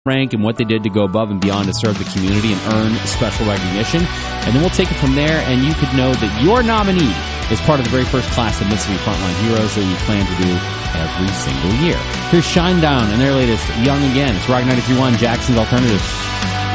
rank and what they did to go above and beyond to serve the community and earn special recognition. And then we'll take it from there, and you could know that your nominee is part of the very first class of Mississippi Frontline Heroes that we plan to do every single year. Here's Shinedown and their latest Young Again. It's Rock 93.1, Jackson's Alternative.